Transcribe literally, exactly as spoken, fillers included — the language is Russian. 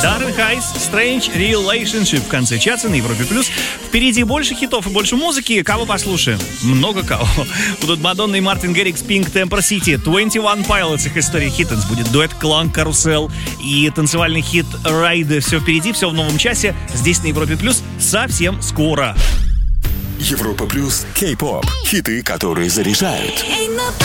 Darren Hayes, Strange Relationship в конце часа на Европе Плюс. Впереди больше хитов и больше музыки. Кого послушаем? Много кого. Будут Мадонна и Мартин Гаррикс, Pink, Temper City, двадцать один Pilots, их история хитенс. Будет дуэт Клан, Карусел и танцевальный хит Райды. Все впереди, все в новом часе. Здесь на Европе Плюс совсем скоро. Европа Плюс, Кей-поп, хиты, которые заряжают.